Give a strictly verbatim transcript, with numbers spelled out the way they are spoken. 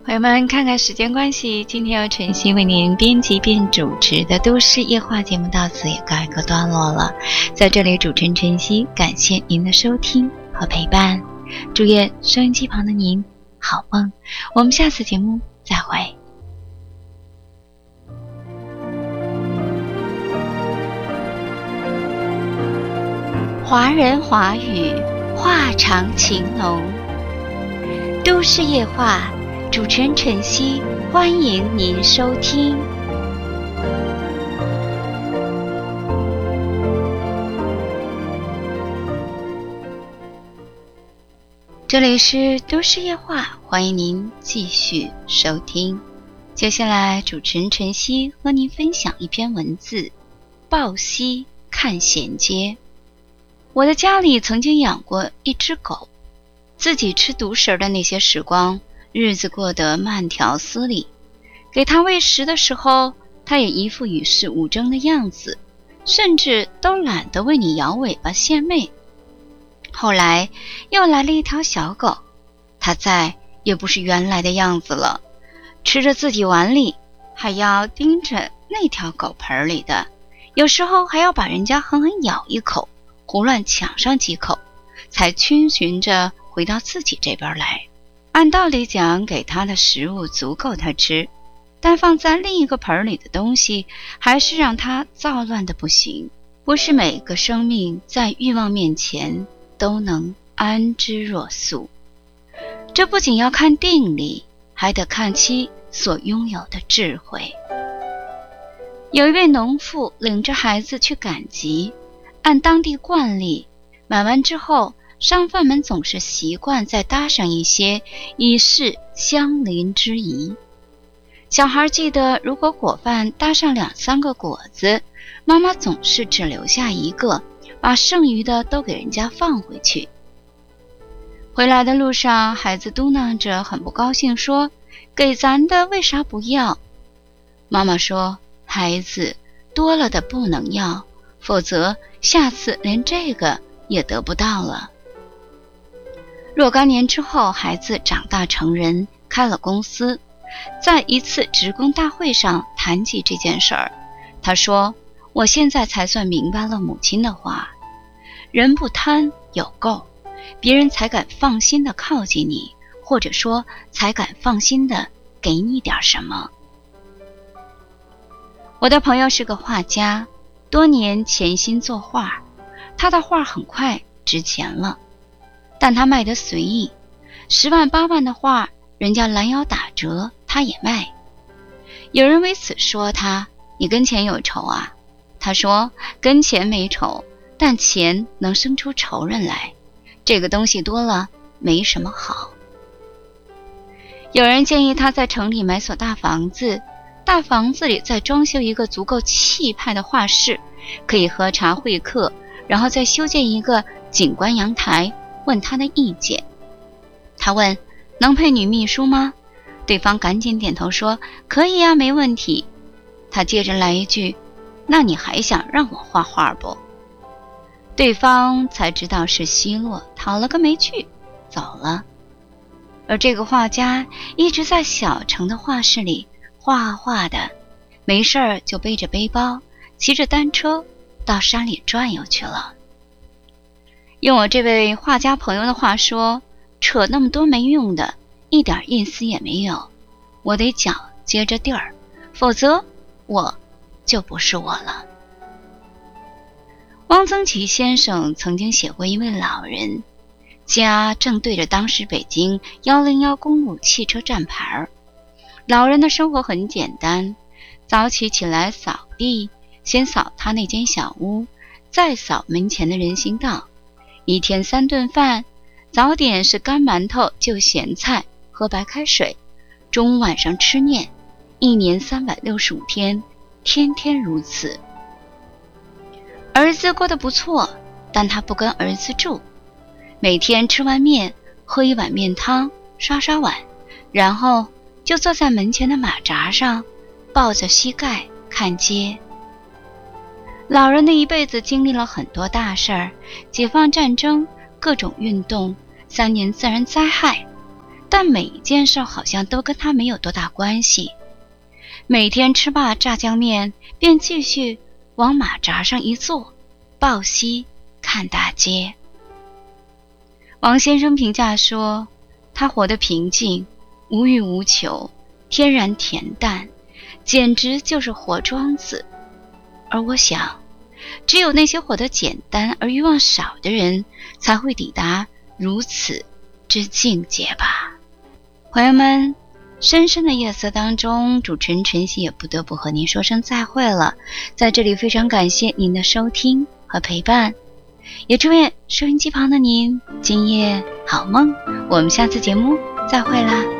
朋友们，看看时间关系，今天由晨曦为您编辑并主持的都市夜话节目到此也告一个段落了。在这里主持人晨曦，感谢您的收听和陪伴，祝愿收音机旁的您好梦，我们下次节目再会。华人华语，话长情浓，都市夜话，主持人晨曦，欢迎您收听。这里是都市夜话，欢迎您继续收听。接下来，主持人晨曦和您分享一篇文字：抱膝看衔接。我的家里曾经养过一只狗，自己吃独食的那些时光，日子过得慢条斯理。给它喂食的时候，它也一副与世无争的样子，甚至都懒得为你摇尾巴献媚。后来又来了一条小狗，它再也不是原来的样子了，吃着自己碗里，还要盯着那条狗盆里的，有时候还要把人家狠狠咬一口，胡乱抢上几口，才逡巡着回到自己这边来。按道理讲，给他的食物足够他吃，但放在另一个盆里的东西还是让他躁乱的不行。不是每个生命在欲望面前都能安之若素，这不仅要看定力，还得看其所拥有的智慧。有一位农妇领着孩子去赶集，按当地惯例，买完之后，商贩们总是习惯再搭上一些，以示相邻之谊。小孩记得，如果果贩搭上两三个果子，妈妈总是只留下一个，把剩余的都给人家放回去。回来的路上，孩子嘟囔着很不高兴说：“给咱的为啥不要？”妈妈说：“孩子，多了的不能要，否则下次连这个也得不到了。”若干年之后，孩子长大成人，开了公司，在一次职工大会上谈起这件事儿，他说：“我现在才算明白了母亲的话，人不贪有够，别人才敢放心的靠近你，或者说才敢放心的给你点什么。”我的朋友是个画家，多年潜心作画，他的画很快值钱了，但他卖得随意，十万八万的画，人家拦腰打折，他也卖。有人为此说他：“你跟钱有仇啊？”他说：“跟钱没仇，但钱能生出仇人来，这个东西多了没什么好。”有人建议他在城里买所大房子，大房子里再装修一个足够气派的画室，可以喝茶会客，然后再修建一个景观阳台，问他的意见。他问：“能配女秘书吗？”对方赶紧点头说：“可以啊，没问题。”他接着来一句：“那你还想让我画画不？”对方才知道是奚落，讨了个没趣，走了。而这个画家一直在小城的画室里画画的，没事儿就背着背包，骑着单车到山里转悠去了。用我这位画家朋友的话说，扯那么多没用的，一点意思也没有，我得脚接着地儿，否则我就不是我了。汪曾祺先生曾经写过一位老人，家正对着当时北京一零一公路汽车站牌。老人的生活很简单，早起起来扫地，先扫他那间小屋，再扫门前的人行道。一天三顿饭，早点是干馒头就咸菜，喝白开水，中午晚上吃面，一年三百六十五天，天天如此。儿子过得不错，但他不跟儿子住，每天吃完面，喝一碗面汤，刷刷碗，然后就坐在门前的马扎上，抱着膝盖看街。老人的一辈子经历了很多大事儿，解放战争，各种运动，三年自然灾害， 但每一件事好像都跟他没有多大关系。每天吃罢炸酱面，便继续往马扎上一坐，抱膝看大街。王先生评价说，他活得平静，无欲无求，天然恬淡，简直就是活庄子。而我想，只有那些活得简单而欲望少的人，才会抵达如此之境界吧。朋友们，深深的夜色当中，主持人晨曦也不得不和您说声再会了。在这里非常感谢您的收听和陪伴，也祝愿收音机旁的您今夜好梦。我们下次节目再会啦。